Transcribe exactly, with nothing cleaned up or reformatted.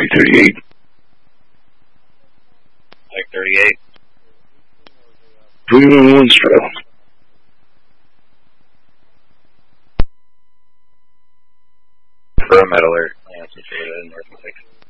Mike thirty-eight. Mike thirty-eight. three one one straight. For a med alert. Yeah, situated in North six.